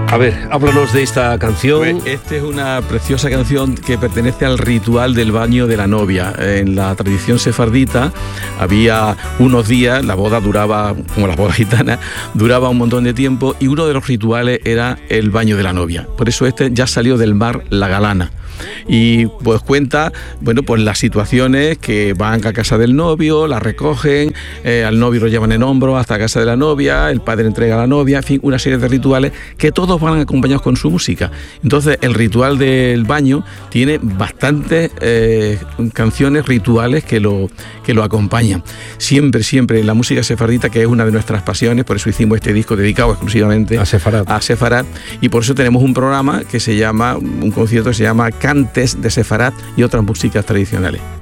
A ver, háblanos de esta canción. Pues esta es una preciosa canción que pertenece al ritual del baño de la novia. En la tradición sefardita había unos días, la boda duraba, como las bodas gitanas, duraba un montón de tiempo, y uno de los rituales era el baño de la novia. Por eso este ya salió del mar La Galana. Y pues cuenta, bueno, pues las situaciones que van a casa del novio, la recogen, al novio lo llevan en hombros hasta casa de la novia, el padre entrega a la novia, en fin, una serie de rituales que todos van acompañados con su música. Entonces el ritual del baño tiene bastantes canciones rituales que lo acompañan. Siempre la música sefardita, que es una de nuestras pasiones, por eso hicimos este disco dedicado exclusivamente a Sefarad, y por eso tenemos un programa que se llama, un concierto que se llama Cantes de Sefarad y otras músicas tradicionales.